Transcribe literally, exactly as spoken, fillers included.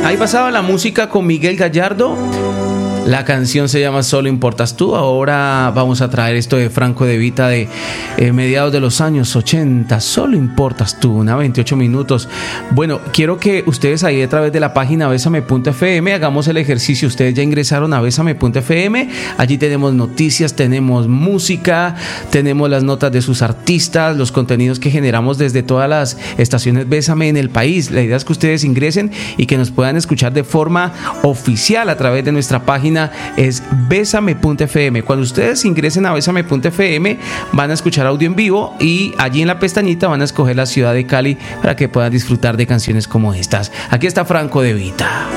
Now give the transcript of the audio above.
Ahí pasaba la música con Miguel Gallardo. La canción se llama Solo Importas Tú. Ahora vamos a traer esto de Franco De Vita de eh, mediados de los años ochenta. Solo Importas Tú, una veintiocho minutos. Bueno, quiero que ustedes ahí a través de la página besame punto efe eme hagamos el ejercicio. Ustedes ya ingresaron a besame punto efe eme. Allí tenemos noticias, tenemos música, tenemos las notas de sus artistas, los contenidos que generamos desde todas las estaciones Bésame en el país. La idea es que ustedes ingresen y que nos puedan escuchar de forma oficial a través de nuestra página. Es besame punto efe eme. Cuando ustedes ingresen a besame punto efe eme van a escuchar audio en vivo y allí en la pestañita van a escoger la ciudad de Cali para que puedan disfrutar de canciones como estas. Aquí está Franco De Vita.